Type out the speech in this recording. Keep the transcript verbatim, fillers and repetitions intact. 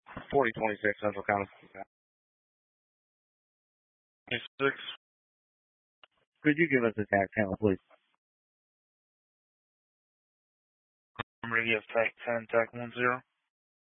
forty twenty-six Central County. twenty-six. Could you give us the tax channel, please? I'm going to give tac ten, tac one zero.